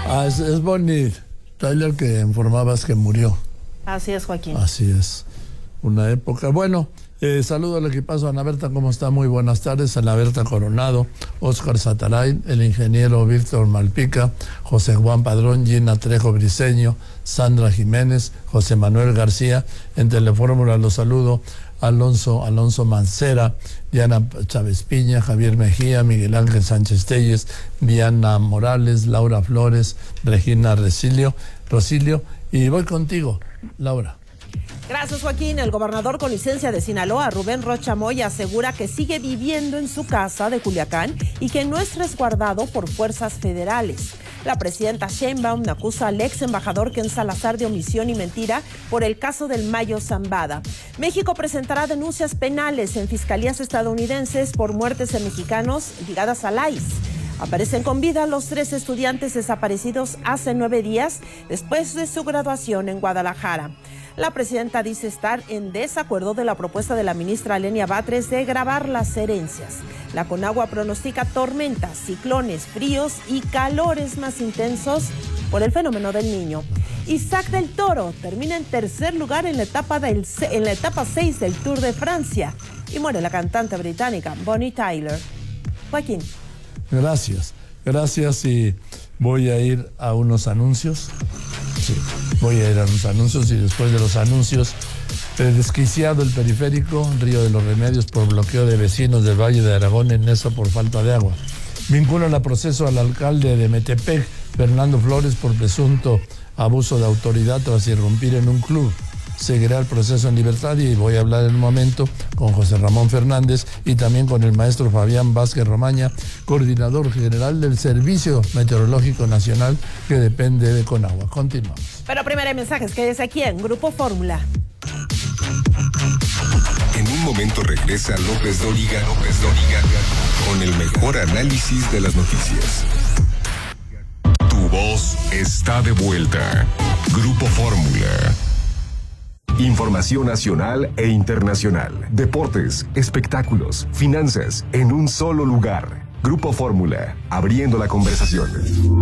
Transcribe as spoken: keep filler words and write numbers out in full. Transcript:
Ah, es, es Bonnie Tyler, que informabas que murió. Así es, Joaquín. Así es. Una época. Bueno, eh, saludo al equipazo. Ana Berta, ¿cómo está? Muy buenas tardes. Ana Berta Coronado, Óscar Sataray, el ingeniero Víctor Malpica, José Juan Padrón, Gina Trejo Briceño, Sandra Jiménez, José Manuel García. En Telefórmula los saludo. Alonso, Alonso Mancera, Diana Chávez Piña, Javier Mejía, Miguel Ángel Sánchez Telles, Diana Morales, Laura Flores, Regina Resilio, Rosilio. Y voy contigo, Laura. Gracias, Joaquín. El gobernador con licencia de Sinaloa, Rubén Rocha Moya, asegura que sigue viviendo en su casa de Culiacán y que no es resguardado por fuerzas federales. La presidenta Sheinbaum acusa al ex embajador Ken Salazar de omisión y mentira por el caso del Mayo Zambada. México presentará denuncias penales en fiscalías estadounidenses por muertes de mexicanos ligadas al I C E. Aparecen con vida los tres estudiantes desaparecidos hace nueve días después de su graduación en Guadalajara. La presidenta dice estar en desacuerdo de la propuesta de la ministra Lenia Batres de grabar las herencias. La Conagua pronostica tormentas, ciclones, fríos y calores más intensos por el fenómeno del Niño. Isaac del Toro termina en tercer lugar en la etapa del, en la etapa seis del Tour de Francia y muere la cantante británica Bonnie Tyler. Joaquín. Gracias, gracias, y voy a ir a unos anuncios. Sí, voy a ir a unos anuncios y después de los anuncios, el desquiciado el periférico, Río de los Remedios por bloqueo de vecinos del Valle de Aragón en Nesa por falta de agua. Vinculan a proceso al alcalde de Metepec, Fernando Flores, por presunto abuso de autoridad tras irrumpir en un club. Seguirá el proceso en libertad y voy a hablar en un momento con José Ramón Fernández y también con el maestro Fabián Vázquez Romaña, coordinador general del Servicio Meteorológico Nacional, que depende de Conagua. Continuamos. Pero primero hay mensajes, quédese aquí en Grupo Fórmula. En un momento regresa López Dóriga, López Dóriga, con el mejor análisis de las noticias. Tu voz está de vuelta. Grupo Fórmula. Información nacional e internacional. Deportes, espectáculos, finanzas, en un solo lugar. Grupo Fórmula, abriendo la conversación.